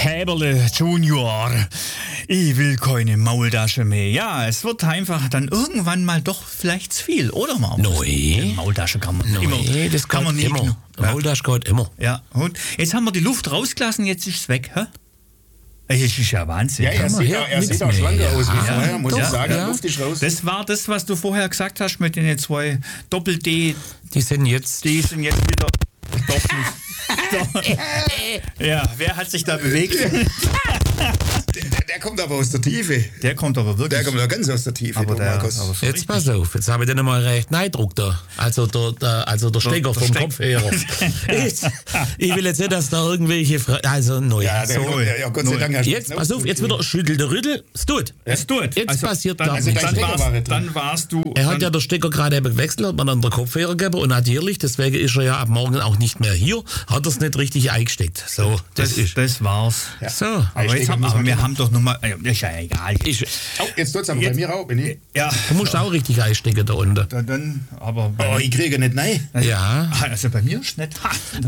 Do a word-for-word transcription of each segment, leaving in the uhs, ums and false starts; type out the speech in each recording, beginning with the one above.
Häberle Junior. Ich will keine Maultasche mehr. Ja, es wird einfach dann irgendwann mal doch vielleicht zu viel, oder Markus? Nein. Maultasche kann man Nein, immer. das kann man geht nicht. immer. Ja. Maultasche geht immer. Ja, und jetzt haben wir die Luft rausgelassen, jetzt ist es weg, hä? Es ist ja Wahnsinn. Ja, er sieht, her, auch, er nix sieht auch mehr. schlanker Ja. aus wie Ja. vorher, muss Doch, ich sagen. ja. Luft ist raus. Das war das, was du vorher gesagt hast mit den zwei Doppel-D. Die sind jetzt. Die sind jetzt wieder doch nicht. Doch. Ja, wer hat sich da bewegt? Der, der kommt aber aus der Tiefe. Der kommt aber wirklich. Der kommt ja ganz aus der Tiefe, aber der der, Markus. aber so Jetzt richtig. pass auf, jetzt habe ich den mal recht Neidruck da. Also der, der, also der Stecker der vom Steck- Kopfhörer. ich, ich will jetzt nicht, dass da irgendwelche. Fra also neu. Ja, der, so. ja, ja, Gott sei Null. Dank hast du Jetzt, den pass auf, jetzt wieder schüttelt der Rüttel. Es tut. Es tut. Jetzt Also, passiert dann, gar also nichts. dein dann, Stecker warst, war nicht drin. dann warst du. Er hat dann, ja der Stecker gerade eben gewechselt, hat man dann der Kopfhörer gegeben und natürlich, deswegen ist er ja ab morgen auch nicht mehr hier, hat er es nicht richtig eingesteckt. So, das, das, ist. das war's. So. Aber, jetzt Einstecken haben, muss aber man wir immer. haben doch nochmal. Ist ja egal. Ich, Oh, jetzt tut es aber Jetzt- bei mir auch, bin ich. Ja. du musst auch richtig einstecken da unten. Dann, dann aber. Oh, ich kriege nicht nein. Ja, Ah, also bei mir ist nicht. Ha.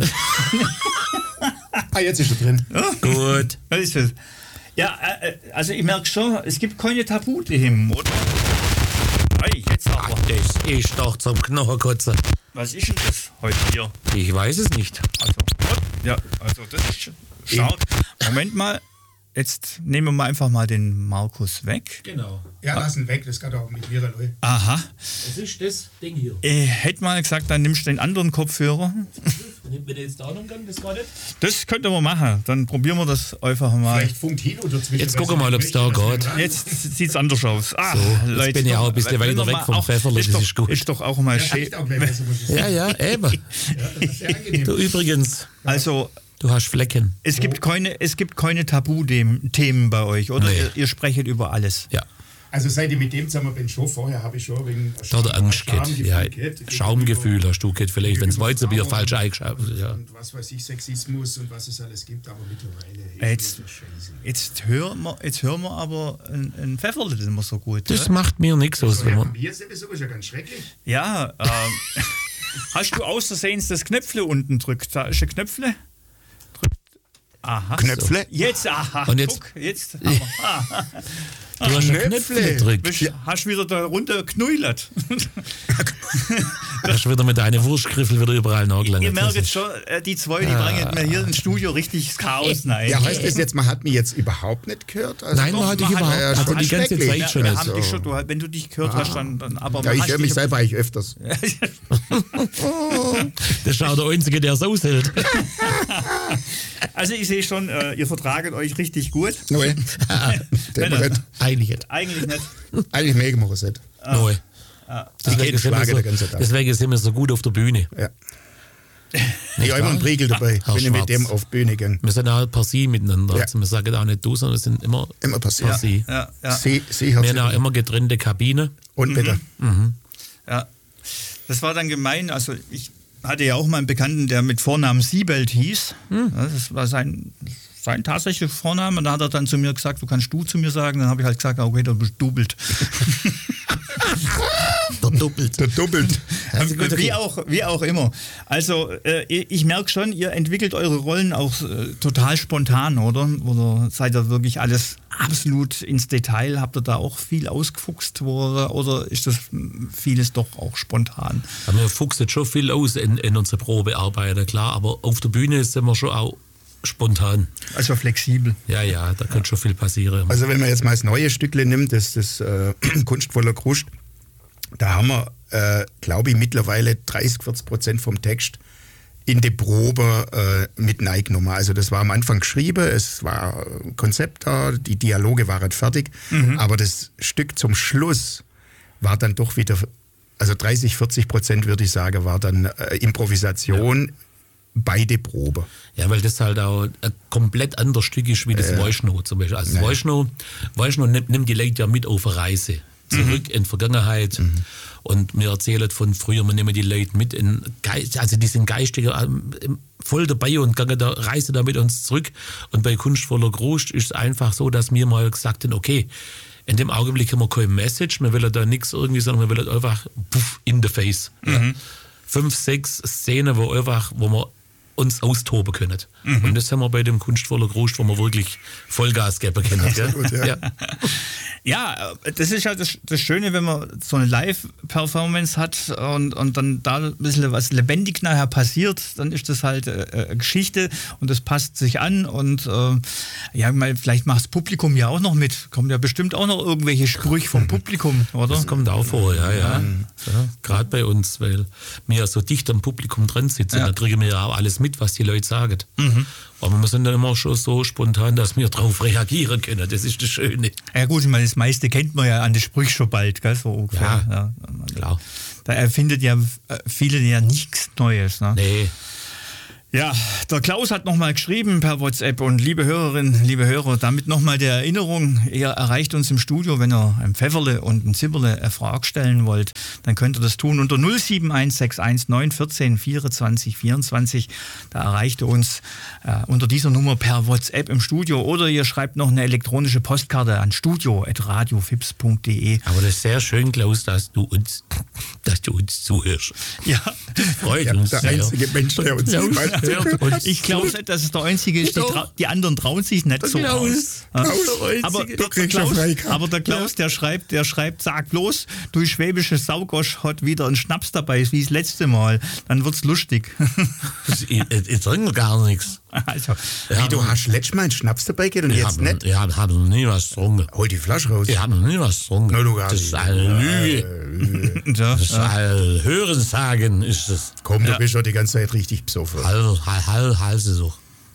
Ah, jetzt ist er drin. gut. Was ist das? Ja, äh, also ich merke schon, es gibt keine Tabuthemen, oder? Ei, jetzt aber. Das ist doch zum Knochenkotzen. Was ist denn das heute hier? Ich weiß es nicht. Also, ja, also das ist stark. Moment mal, jetzt nehmen wir mal einfach mal den Markus weg. Genau. Ja, lass ihn weg, das geht auch mit mir, Leute. Aha. Das ist das Ding hier. Ich hätte mal gesagt, dann nimmst du den anderen Kopfhörer. Nimmt mir jetzt da noch an, das war nicht? Das könnten wir machen. Dann probieren wir das einfach mal. Vielleicht funkt Hilo dazwischen. Jetzt gucken wir mal, ob's da geht. Jetzt sieht es anders aus. Ah, So, jetzt bin ich auch ein bisschen wenn weiter wir weg mal vom auch- Pfefferle, ist das doch, ist gut. Ist doch auch mal Ja, schön. riecht auch gleich besser, muss ich sagen. Ja, ja, eben. Ja, das ist sehr angenehm. Du übrigens, Also, du hast Flecken. es gibt keine, es gibt keine Tabuthemen bei euch, oder? Nee. Ihr, ihr sprecht über alles. Ja. Also seit ich mit dem zusammen bin, schon vorher habe ich schon wegen Da hat er Angst gehabt. Ja, gehabt. Schaumgefühl hast du gehabt, vielleicht, wenn das Gegenüber Weizenbier Frauen falsch eingeschaut ja. Und was weiß ich, Sexismus und was es alles gibt, aber mittlerweile Jetzt- ist das Scheiße. Jetzt hören wir, jetzt hören wir aber ein, ein Pfefferle immer so gut. Das ja? macht mir nichts aus, So, wenn ja, man. mir sowieso ist ja ganz schrecklich. Ja, ähm, hast du außersehens das Knöpfle unten drückt? Da ist ein Knöpfle. Drückt. Aha. Knöpfle? Jetzt, aha. Und jetzt- Guck, jetzt. haben wir- Ah, Du hast einen Knöpfle. Knöpfle gedrückt. bist, hast wieder da runter geknäulert. Du hast wieder mit deinen Wurstgriffel wieder überall nachgelangt. Ihr merkt Das jetzt ist- schon, äh, die zwei, die bringen mir hier ins Studio richtig das Chaos rein. Ja, heißt das jetzt, man hat mich jetzt überhaupt nicht gehört? Also Nein, doch, man hat dich man hat- überhaupt, ja, also schon die ganze schrecklich. Zeit Ja, schon wir nicht. haben dich schon, du, wenn du dich gehört hast, dann, dann aber Ja, man ich hast höre mich dich- selber eigentlich öfters. Das ist auch der Einzige, der es aushält. Also ich sehe schon, äh, ihr vertraget euch richtig gut. Nein, der Männer. nicht. Eigentlich nicht. Eigentlich nicht. Eigentlich mega machen sie nicht. Neu. Die Deswegen geht sind, wir schlagen so, den ganzen Tag. deswegen sind wir so gut auf der Bühne. Ja. Ich habe immer einen Pregel dabei, Herr wenn ich mit Schwarz. dem auf die Bühne gehe. Wir sind auch per Sie miteinander. Ja. Also wir sagen auch nicht du, sondern wir sind immer Immer per passiert. Sie. Ja, ja, Sie, sie Wir hat haben auch immer getrennte Kabine. Und bitte. ja. Das war dann gemein. Also ich hatte ja auch mal einen Bekannten, der mit Vornamen Siebelt hieß. Ja, das war sein, sein tatsächlicher Vorname. Und da hat er dann zu mir gesagt, du kannst du zu mir sagen. Dann habe ich halt gesagt, okay, du bist dubelt. Der doppelt. Der doppelt. Also gut, Wie auch, wie auch immer. Also äh, ich, ich merke schon, ihr entwickelt eure Rollen auch äh, total spontan, oder? Oder seid ihr wirklich alles absolut ins Detail? Habt ihr da auch viel ausgefuchst? Oder, oder ist das mm, vieles doch auch spontan? Aber wir fuchsen schon viel aus in, in unsere Probearbeiten, klar. Aber auf der Bühne sind wir schon auch spontan. Also flexibel. Ja, ja, da kann schon viel passieren. Also wenn man jetzt mal das neue Stückle nimmt, das, das äh, kunstvoller Krust, da haben wir, äh, glaube ich, mittlerweile dreißig, vierzig Prozent vom Text in die Probe äh, mit reingenommen. Also das war am Anfang geschrieben, es war ein Konzept da, die Dialoge waren fertig, aber das Stück zum Schluss war dann doch wieder, also dreißig, vierzig Prozent würde ich sagen, war dann äh, Improvisation bei der Probe. Ja, weil das halt auch ein komplett anderes Stück ist wie das Ja. Voice Note zum Beispiel. Also das Ja. Voice Note, Voice Note nimmt, nimmt die Leute ja mit auf eine Reise. Zurück in die Vergangenheit. Und wir erzählen von früher, wir nehmen die Leute mit in Geist, also die sind geistig ähm, voll dabei und gehen da, reisen da mit uns zurück. Und bei Kunstvoller Krust ist es einfach so, dass wir mal gesagt haben, okay, in dem Augenblick haben wir keine Message, wir wollen da nichts irgendwie, sondern wir wollen einfach puff, in the face. Ja. Fünf, sechs Szenen, wo einfach, wo wir uns austoben können. Mhm. Und das haben wir bei dem Kunstvoller Krust, wo wir wirklich Vollgas geben können. Ja? Gut, ja. Ja. Ja, das ist halt das, das Schöne, wenn man so eine Live-Performance hat und, und dann da ein bisschen was lebendig nachher passiert, dann ist das halt äh, eine Geschichte und das passt sich an und äh, ja, mal, vielleicht macht das Publikum ja auch noch mit. Kommen ja bestimmt auch noch irgendwelche Sprüche vom Publikum, oder? Das kommt auch vor, ja, ja. ja. ja Gerade bei uns, weil wir ja so dicht am Publikum drin sitzen, ja. Da kriegen wir ja auch alles mit, was die Leute sagen. Mhm. Aber wir sind dann immer schon so spontan, dass wir darauf reagieren können. Das ist das Schöne. Ja gut, ich meine, das meiste kennt man ja an den Sprüchen schon bald, gell? So ungefähr. Ja, ja, klar. Da erfindet ja viele ja nichts Neues. Ne? Nee. Ja, der Klaus hat nochmal geschrieben per WhatsApp und liebe Hörerinnen, liebe Hörer, damit nochmal der Erinnerung, ihr erreicht uns im Studio, wenn ihr einem Pfefferle und ein Zibberle eine Frage stellen wollt, dann könnt ihr das tun unter null sieben eins sechs eins neun eins vier vierundzwanzig vierundzwanzig. Da erreicht ihr uns äh, unter dieser Nummer per WhatsApp im Studio oder ihr schreibt noch eine elektronische Postkarte an studio at radiofips punkt de. Aber das ist sehr schön, Klaus, dass du uns, dass du uns zuhörst. Ja, freut ja, uns der sehr. einzige Mensch, der uns zuhört. Ich glaube nicht, dass es der Einzige ist, die, trau- die anderen trauen sich nicht so aus. Aber der, der Klaus, aber der Klaus, der schreibt, der schreibt, sag bloß, du schwäbische Saugosch hat wieder einen Schnaps dabei, wie das letzte Mal. Dann wird's lustig. Ich, ich trinke gar nichts. Also, ja, wie, du hast letztes Mal einen Schnaps dabei gehabt und ich jetzt hab, nicht? Ich habe hab noch nie was getrunken. Hol die Flasche raus. Ich habe noch nie was getrunken. No, du gar das nicht. ist eine Lüge. Ja, das ist ja. ein Hörensagen. Ist das. Komm, du Ja. bist doch die ganze Zeit richtig besoffen. Hal, hal, hal, halse so.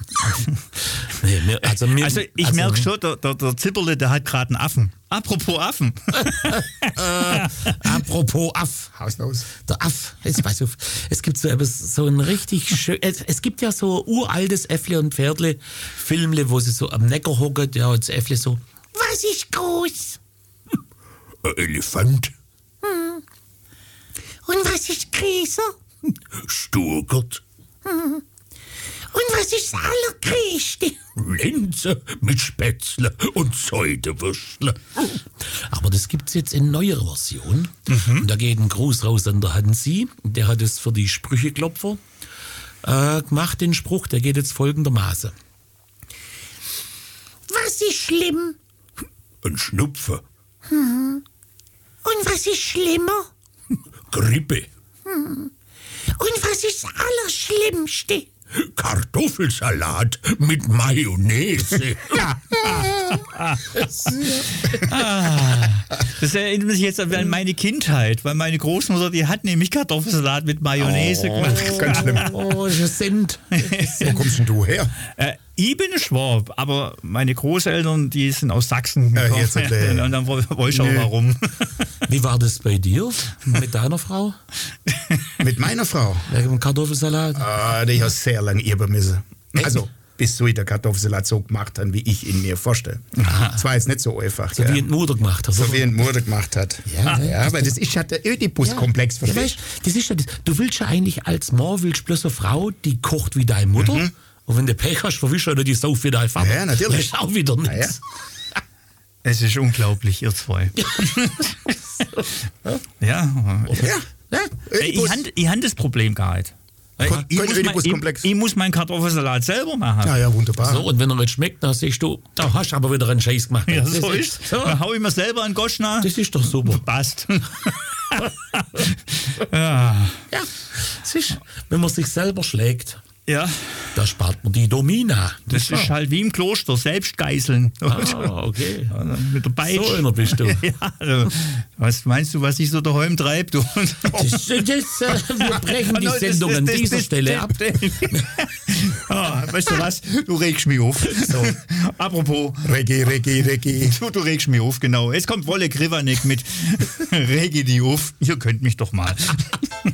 nee, mir, also, mir, Also ich also, merke schon, der, der, der Zipperle, der hat gerade einen Affen. Apropos Affen. äh, apropos Aff. Hauslos. Der Aff. Jetzt weiß ich, es gibt so, etwas, so ein richtig schön. Es, es gibt ja so uraltes Äffle und Pferdle Filmle, wo sie so am Neckar hocken, ja, und das Äffle so, was ist groß? Ein Elefant. Hm. Und was ist größer? Sturgert. Hm. Und was ist das Allergrößte? Linse mit Spätzle und Säudewürstle. Aber das gibt es jetzt in neuer Version. Mhm. Und da geht ein Gruß raus an der Hansi. Der hat es für die Sprücheklopfer äh, gemacht, den Spruch. Der geht jetzt folgendermaßen. Was ist schlimm? Ein Schnupfen. Mhm. Und was ist schlimmer? Grippe. Mhm. Und was ist das Allerschlimmste? Kartoffelsalat mit Mayonnaise. Das erinnert mich jetzt an meine Kindheit, weil meine Großmutter, die hat nämlich Kartoffelsalat mit Mayonnaise Oh, gemacht. ganz schlimm. Oh, das sind. Wo kommst denn du her? Äh, ich bin ein Schwab, aber meine Großeltern, die sind aus Sachsen Ja, gekommen. jetzt, äh, und dann weiß ich auch nee. warum. Wie war das bei dir mit deiner Frau? Mit meiner Frau? Wegen dem Kartoffelsalat? Ah, die hat sehr lange üben müssen. Also, bis so der Kartoffelsalat so gemacht hat, wie ich ihn mir vorstelle. Das war jetzt nicht so einfach. So ja. wie ein Mutter gemacht hat. So wie ein Mutter gemacht hat. Ja, ja, ja, aber das ist ja der Ödipus-Komplex, Ja, verstehst weißt, das ist ja das. Du willst ja eigentlich als Mann willst bloß eine Frau, die kocht wie deine Mutter. Mhm. Und wenn du Pech hast, verwischst du die Sau wie dein Vater. Ja, natürlich. Das ist auch wieder du? nichts. Es ist unglaublich, ihr zwei. ja. Ja, ja. Ja. Ich habe ich hab das Problem gar nicht. Ich, Kein ich, muss mein, Ödipus-Komplex. ich, ich muss meinen Kartoffelsalat selber machen. Ja, ja, wunderbar. So, und wenn er nicht schmeckt, dann siehst du, da hast du aber wieder einen Scheiß gemacht. Ja, Das so ist so. Dann hau ich mir selber einen Gosch nach. Das ist doch super. Passt. ja. Ja, es ist, wenn man sich selber schlägt, ja, da spart man die Domina. das ist halt wie im Kloster, selbst geißeln. Ah, okay. Ja, mit der Peitsche. So einer bist du. Ja, also, was meinst du, was ich so daheim treibe? Du? Das, das, äh, wir brechen die Das- das- Sendung an das- dieser das- Stelle das- ab. Ah, weißt du was? Du regst mich auf. So. Apropos, Reggae, Reggae, Reggae. du, du regst mich auf, genau. Jetzt kommt Wolle Krivanek mit Regi die auf. Ihr könnt mich doch mal.